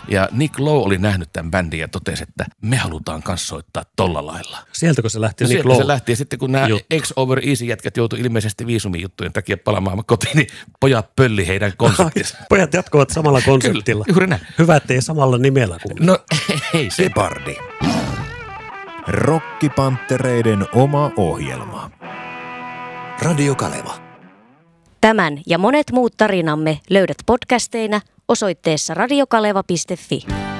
Ja Nick Lowe oli nähnyt tämän bändin ja totesi, että me halutaan kans soittaa tolla lailla. Sieltäkö se lähti Nick Sieltä Lowe? se lähti ja sitten kun nämä X Over Easy jätkät joutui ilmeisesti viisumijuttujen takia palaamaan kotiin, niin pojat pölli heidän konserttinsa. Pojat jatkuvat samalla konseptilla. Kyllä, juuri näin. Hyvä, ettei samalla nimellä kuin. No ei se. Gepardi. Rokkipanttereiden oma ohjelma. Radio Kaleva. Tämän ja monet muut tarinamme löydät podcasteina osoitteessa radiokaleva.fi.